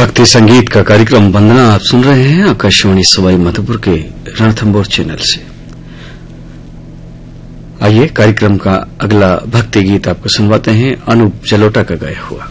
भक्ति संगीत का कार्यक्रम वंदना आप सुन रहे हैं आकाशवाणी सवाई माधोपुर के रणथंभौर चैनल से। आइए कार्यक्रम का अगला भक्ति गीत आपको सुनवाते हैं अनूप जलोटा का गाया हुआ।